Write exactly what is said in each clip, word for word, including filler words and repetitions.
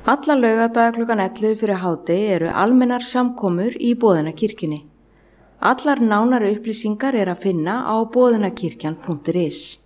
Alla laugardaga klukkan ellefu fyrir hádegi eru almennar samkomur í Boðunarkirkjunni. Allar nánari upplýsingar er að finna á boðunarkirkjan punktur is.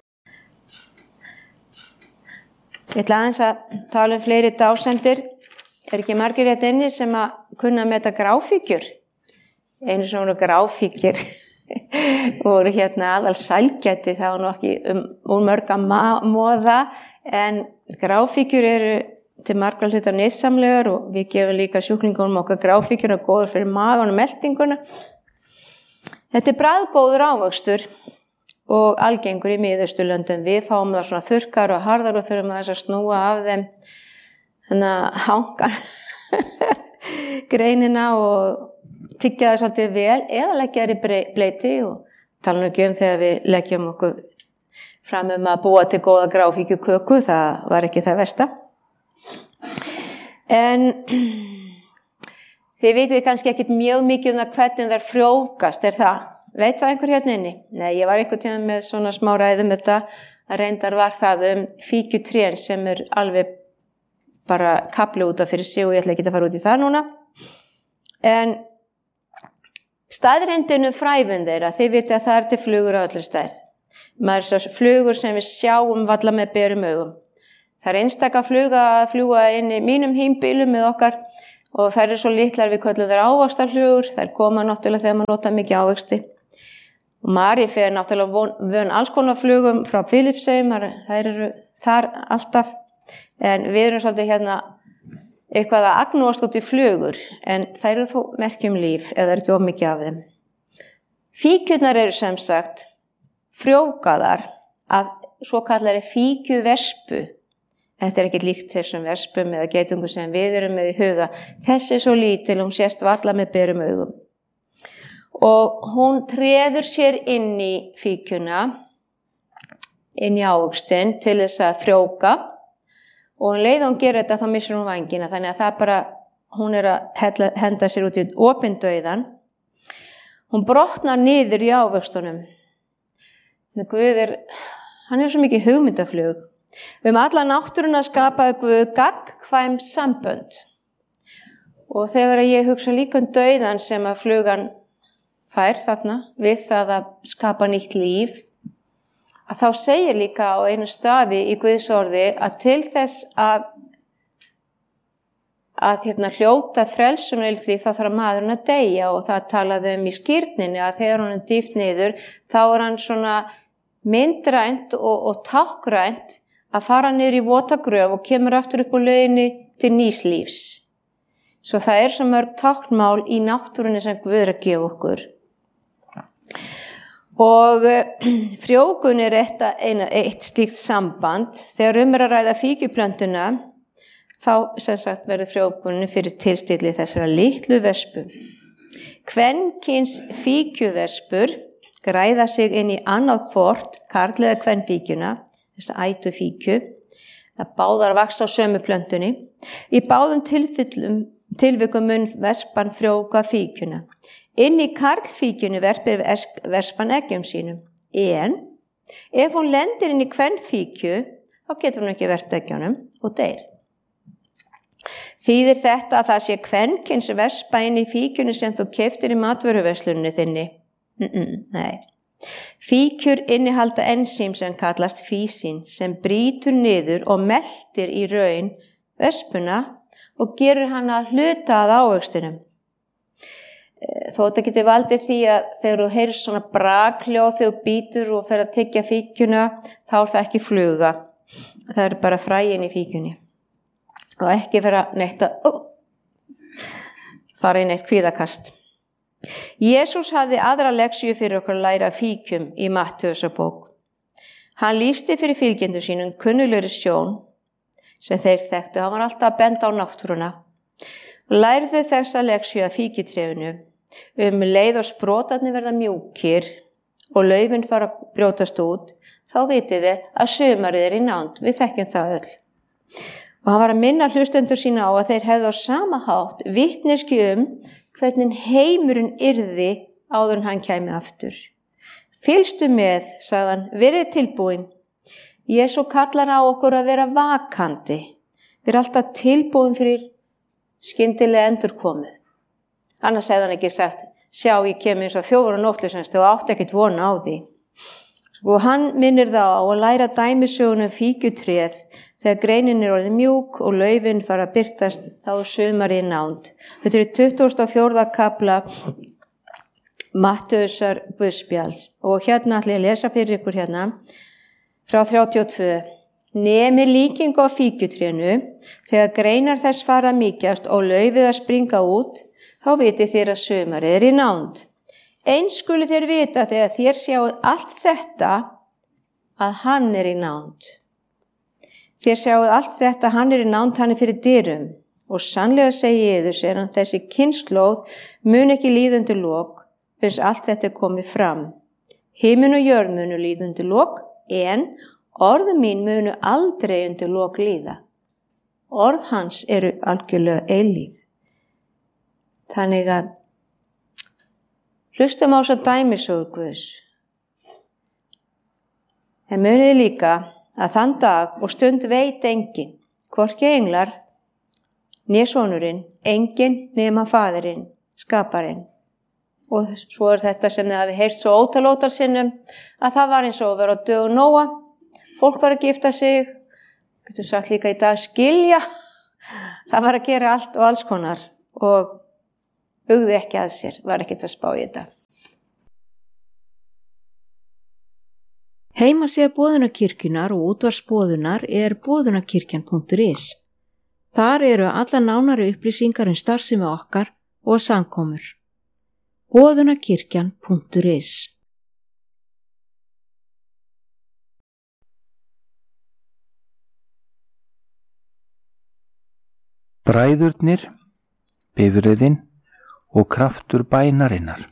Ég ætla aðeins að tala um fleiri dásendir. Er ekki margir hérna inni sem að kunna meta gráfíkjur? Einu svona gráfíkjur voru hérna aðal sælgæti, það var nú ekki um, um mörg að móða, en gráfíkjur eru til margra hluta nytsamlegar og við gefum líka sjúklingunum okkar gráfíkjur og góður fyrir magan og meltinguna. Þetta er bragðgóður ávöxtur og algengur í Miðausturlöndum. Við fáum það svona þurrkar og harðar og þurfum að snúa af þeim þannig að hangan greinina og tyggja það svolítið vel eða leggja þær í bleyti og tala nú ekki um þegar við leggjum okkur fram um að búa til góða gráfíkjuköku, það var ekki það versta. En þið vitið kannski ekkert mjög mikið um það hvernig þær frjóvgast, er það? Veit það einhver hérna inni? Nei, ég var einhvern tíma með svona smá ræðum þetta, að reyndar var það um fíkjutrén sem er alveg bara kafli út af fyrir sig og ég ætla ekki að fara út í það núna. En staðreyndinu fræfin þeirra, þið vitið að það er til flugur á allir stærð. Maður er svo flugur sem við sjáum valla með berum augum. Það er einstaka fluga að fljúga inn í mínum hímbílum með okkar og þær eru svo litlar við köllum þær ávaxtarflugur, þær koma náttúrulega þegar maður nota mikið ávexti. Og Mari fer náttúrulega von, von alls konar flugum frá Filippseyjum, þær eru þar alltaf, en við erum svolítið hérna eitthvað að agnúast út í flugur, en þær eru þó merkjum líf eða er ekki of mikið af þeim. Fíkjurnar eru sem sagt frjóvgaðar af svo kallari fíkjuvespu. Þetta er ekkert líkt þessum vespum eða geitungum sem við erum með í huga. Þessi er svo lítil, hún sést valla með berum augum. Og hún treður sér inn í fíkjuna, inn í ávöxtin til þess að frjóvga. Og um leið og hún gerir þetta þá missir hún vængina. Þannig að það bara, hún er að henda sér út í opindauðan. Hún brotnar niður í ávöxtunum. Guð er, hann er svo mikið hugmyndaflug. Um alla náttúruna skapaði Guð gagnkvæm sambönd. Og þegar ég hugsa líka um dauðan sem að flugan fær þarna, við það að skapa nýtt líf, að þá segir líka á einu staði í Guðs orði að til þess að, að hérna, hljóta frelsun og eilfríð þá þarf maðurinn að deyja og það talaði um í skírninni að þegar hann er dýft niður, þá er hann svona myndrænt og, og tákrænt að fara niður í votagröf og kemur aftur upp á lauginni til nýs lífs. Svo það er svo mörg táknmál í náttúrunni sem Guð er að gefa okkur. Og frjóvgun er eitt, eina, eitt slíkt samband. Þegar um er að ræða fíkjuplöntuna, þá sem sagt verður frjóvgunni fyrir tilstilli þessara litlu vespu. Kvenkyns fíkjuvespur græða sig inn í annað hvort, karl eða kvenfíkjuna, þess að ætu fíkju, það báðar vaks á sömu plöntunni. Í báðum tilfellum, tilvikum mun vespan frjóvga fíkjuna. Inn í karlfíkjunni verpir vespan eggjum sínum. En ef hún lendir inn í kvenfíkju, þá getur hún ekki verpt eggjunum og deyr. Þýðir þetta að það sé kvenkyns vespa inn í fíkjunni sem þú keyptir í matvöruverslunni þinni? Mm-mm, nei. Fíkjur innihalda ensím sem kallast físín sem brýtur niður og meltir í raun vespuna og gerur hana hluta að ávöxtinum. Þó þetta getur valdið því að þegar þú heyrir svona brakhljóð þegar þú bítur og fer að tyggja fíkjuna, þá er það ekki fluga. Það er bara fræin í fíkjunni. Og ekki vera neitt að ó, fara inn eitt kvíðakast. Jesús hafði aðra leksíu fyrir okkur að læra fíkjum í Mattheusarbók. Hann lýsti fyrir fylgjendur sínum kunnuglegri sjón sem þeir þekktu. Hann var alltaf að benda á náttúruna. Lærðu þessa leksíu að fíkjutrefinu um leið og sprotarnir verða mjúkir og laufin fara að brjótast út, þá vitið þið að sumarið er í nánd. Við þekkjum það öll. Og hann var að minna hlustendur sína á að þeir hefðu á sama hátt vitneskju um hvernig heimurinn yrði áður en hann kæmi aftur. Fylgstu með, sagði hann, verið tilbúin. Jesú kallar á okkur að vera vakandi. Við erum alltaf tilbúin fyrir skyndilega endurkomu. Annars hefði hann ekki sagt, sjá, ég kem eins og þjófur og nóttlausans, þú átt ekkert vona á því. Og hann minnir þá á að læra dæmisögunum fíkjutréð þegar greinin er orðið mjúk og laufin fara að birtast, þá er sumarið nánd. Þetta er tuttugasta og fjórða kafla Mattheusar guðspjalls og hérna ætla ég að lesa fyrir ykkur hérna frá þrjátíu og tvö. Nemi líkingu á fíkjutrénu, þegar greinar þess fara mýkjast og laufið að springa út, þá viti þér að sumarið er í nánd. Eins skuli þér vita þegar þér sjáuð allt þetta að hann er í nánd. Þér sjáuð allt þetta, hann er í nánd, hann er fyrir dyrum. Og sannlega segi ég yður, segir hann, þessi kynslóð mun ekki líða undir lok, fyrst allt þetta er komið fram. Himinn og jörð munu líða undir lok, en orð mín munu aldrei undir lok líða. Orð hans eru algjörlega eilíf. Þannig að hlustum á þessa dæmisögur Guðs. En muniði líka að þann dag og stund veit enginn, hvorki englar, né sonurinn, enginn nema faðirinn, skaparinn. Og svo er þetta sem þið hafi heyrt svo ótal ótal sinnum, að það var eins og að vera á dögum Nóa, fólk var að gifta sig, getur sagt líka í dag skilja, það var að gera allt og alls konar og hugði ekki að sér, var ekkert að spá í þetta. Heimasíða Boðunarkirkjunnar og útvarpsboðunar er boðunarkirkjan punktur is. Þar eru alla nánari upplýsingar um starfsemi okkar og samkomur. boðunarkirkjan punktur is. Bræðurnir, bifreiðin og kraftur bænarinnar.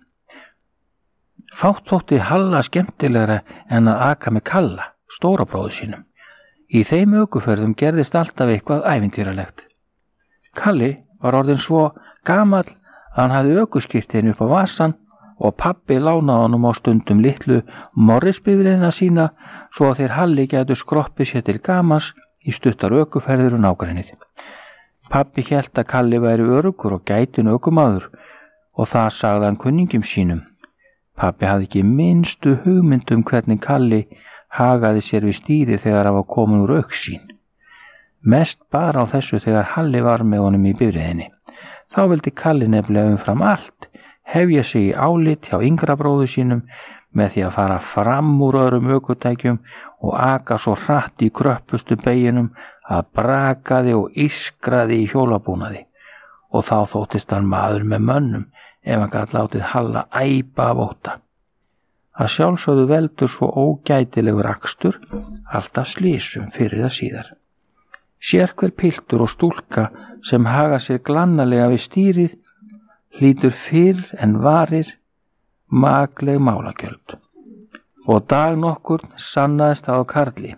Fátt þótti Halla skemmtilegra en að aka með Kalla, stóra bróður sínum. Í þeim ökuferðum gerðist alltaf eitthvað ævintýralegt. Kalli var orðinn svo gamall að hann hafði ökuskírteini upp á vasann og pabbi lánaði honum á stundum litlu morrisbifreiðina sína svo að þeir Halli gætu skroppið sér til gamans í stuttar ökuferðir og nágrennið. Pabbi hélt að Kalli væri öruggur og gætin ökumaður og það sagði hann kunningum sínum. Pabbi hafði ekki minnstu hugmynd um hvernig Kalli hagaði sér við stýri þegar hann var komin úr augsýn. Mest bara á þessu þegar Halli var með honum í bifreiðinni. Þá vildi Kalli nefnilega umfram allt hefja sig í álit hjá yngra bróður sínum með því að fara fram úr öðrum ökutækjum og aka svo hratt í kröppustu beyjunum að brakaði og ískraði í hjólabúnaði. Og þá þóttist hann maður með mönnum ef hann gat látið Halla æpa af ótta. Að sjálfsögðu veldur svo ógætilegur akstur alltaf slysum fyrir það síðar. Sérhver piltur og stúlka sem haga sér glannalega við stýrið hlýtur fyrr en varir makleg málagjöld. Og dag nokkur sannaðist það á Karli.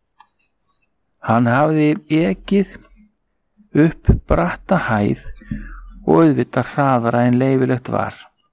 Hann hafði ekið upp bratta hæð og auðvitað hraðara en leyfilegt var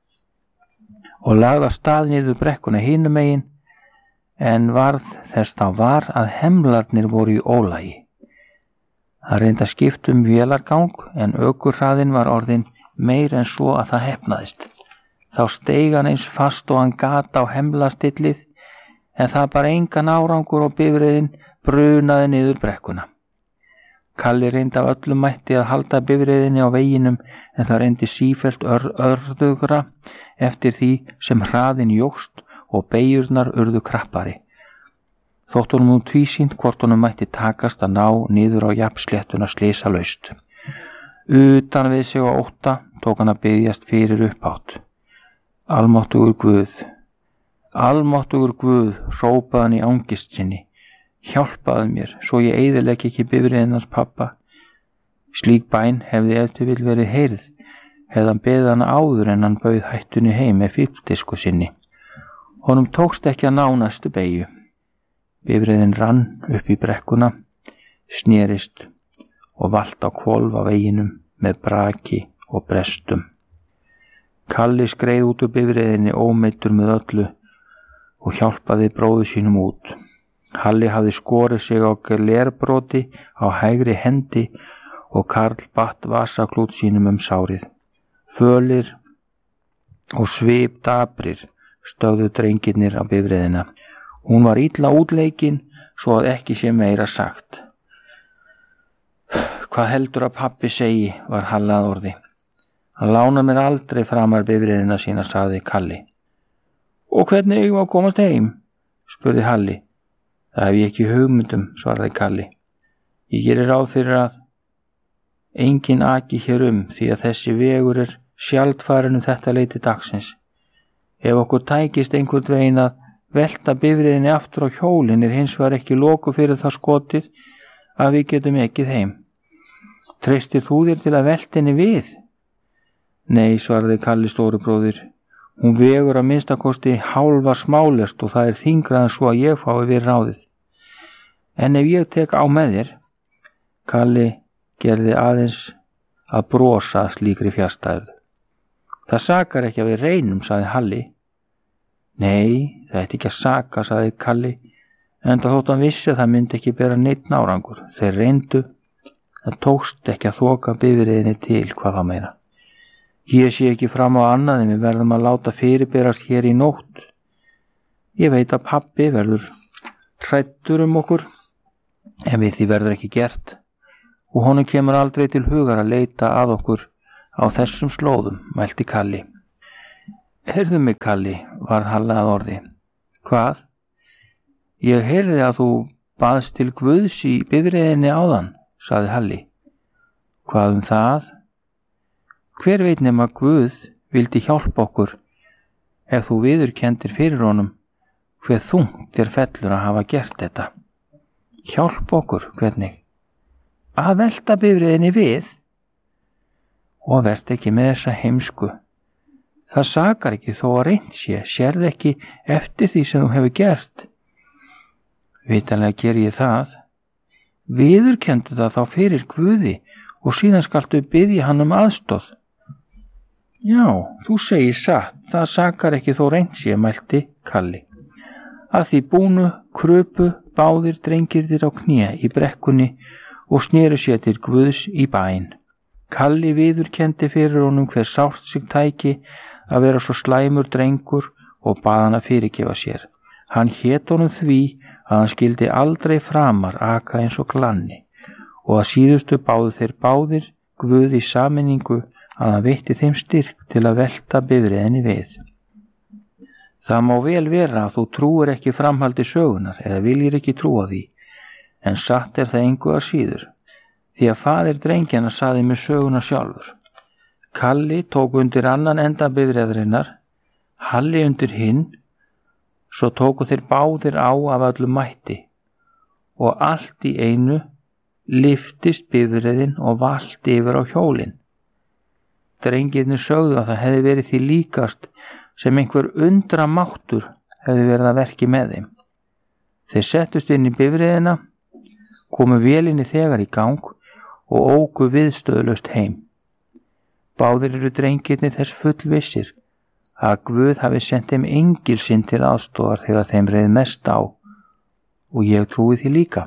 og lagði af stað niður brekkuna hinum megin en varð þess þá var að hemlarnir voru í ólagi. Það reyndi að skipta um vélargang en ökurhraðinn var orðinn meir en svo að það hefnaðist. Þá steig hann eins fast og hann gat á hemlastillið en það bara engan árangur og bifreiðin brunaði niður brekkuna. Kalli reyndi af öllum mætti að halda bifreiðinni á veginum en það reyndi sífellt ör, örðugra eftir því sem hraðin jókst og beyjurnar urðu krappari. Þótt honum nú tvísýnt hvort honum mætti takast að ná niður á jafnsléttuna slysalaust. Utan við sig og ótta tók hann að biðjast fyrir uppátt. Almáttugur Guð, almáttugur Guð, hrópaði hann í angist sinni. Hjálpaðu mér, svo ég eyðilegg ekki bifreiðinans pappa. Slík bæn hefði ef til vill verið heyrð, hefði hann beðið hann áður en hann bauð hættunni heim með fífldisku sinni. Honum tókst ekki að ná næstu beygju. Bifreiðin rann upp í brekkuna, snerist og valt á hvolf á veginum með braki og brestum. Kalli skreið út úr bifreiðinni ómeiddur með öllu og hjálpaði bróður sínum út. Halli hafði skorið sig á glerbroti á hægri hendi og Karl batt vasaklút sínum um sárið. Fölir og svip dabrir stögðu drengirnir á bifreiðina. Hún var illa útleikin svo að ekki sé meira sagt. Hvað heldur að pabbi segi, var Halla að orði. Hann lána mér aldrei framar bifreiðina sína, sagði Kalli. Og hvernig eigum við að komast heim? Spurði Halli. Það hef ég ekki hugmyndum, svaraði Kalli. Ég gerir ráð fyrir að engin aki hér um því að þessi vegur er sjaldfarin um þetta leyti dagsins. Ef okkur tækist einhvern veginn að velta bifreiðinni aftur á hjólin er hins vegar ekki loku fyrir það skotið að við getum ekkið heim. Treystir þú þér til að velta henni við? Nei, svaraði Kalli stóri bróðir. Hún vegur að minnstakosti hálfa smálest og það er þyngra en svo að ég fái við ráðið. En ef ég tek á með þér, Kalli gerði aðeins að brosa slíkri fjárstæðu. Það sakar ekki að við reynum, sagði Halli. Nei, það ætti ekki að saka, sagði Kalli, en það þótt hann vissi að það myndi ekki bera neitt árangur. Þeir reyndu, það tókst ekki að þoka bifreiðinni til, hvað þá meira. Ég sé ekki fram á annað en við verðum að láta fyrirberast hér í nótt. Ég veit að pabbi verður hræddur um okkur, en við því verður ekki gert, og honum kemur aldrei til hugar að leita að okkur á þessum slóðum, mælti Kalli. Heyrðu mig, Kalli, varð Halla að orði. Hvað? Ég heyrði að þú baðst til Guðs í bifreiðinni áðan, sagði Halli. Hvað um það? Hver veit nema Guð vildi hjálpa okkur ef þú viðurkendir fyrir honum hver þungt er fellur að hafa gert þetta. Hjálpa okkur, hvernig? Að velta bifreiðinni við? Og verð ekki með þessa heimsku. Það sakar ekki þó að reynt sé, sérð ekki eftir því sem þú hefur gert. Vitanlega ger ég það. Viðurkendu það þá fyrir Guði og síðan skaltu biðja hann um aðstoð. Já, þú segir satt, það sakar ekki þó reynt sé, mælti Kalli. Að því búnu krupu báðir drengirnir á kné í brekkunni og snéru sér til Guðs í bæn. Kalli viðurkendi fyrir honum hver sárt sig tæki að vera svo slæmur drengur og bað hann að fyrirgefa sér. Hann hét honum því að hann skildi aldrei framar aka eins og glanni og að síðustu báðu þeir báðir Guð í sameiningu að hann veitti þeim styrk til að velta bifreiðinni við. Það má vel vera að þú trúir ekki framhaldi sögunar eða viljir ekki trúa því, en satt er það engu að síður, því að faðir drengjana saði með sögunar sjálfur. Kalli tók undir annan enda bifreiðarinnar, Halli undir hinn, svo tóku þeir báðir á af öllu mætti og allt í einu lyftist bifreiðin og valti yfir á hjólin. Drengirnir sögðu að það hefði verið því líkast sem einhver undra máttur hefði verið að verki með þeim. Þeir settust inn í bifreiðina, komu vélinni þegar í gang og óku viðstöðlaust heim. Báðir eru drengirnir þess fullvissir að Guð hafi sent þeim engil sinn til aðstoðar þegar þeim reið mest á og ég trúi því líka.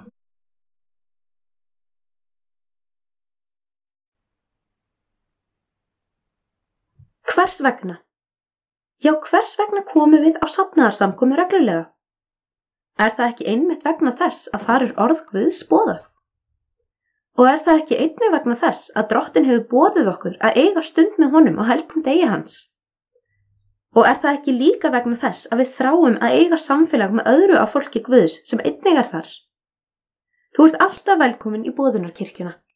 Hvers vegna? Já, hvers vegna komum við á safnaðarsamkomu reglulega? Er það ekki einmitt vegna þess að þar er orð Guðs boðað? Og er það ekki einnig vegna þess að Drottinn hefur boðið okkur að eiga stund með honum á helgum degi hans? Og er það ekki líka vegna þess að við þráum að eiga samfélag með öðru af fólki Guðs sem einnig er þar? Þú ert alltaf velkomin í boðunarkirkjuna.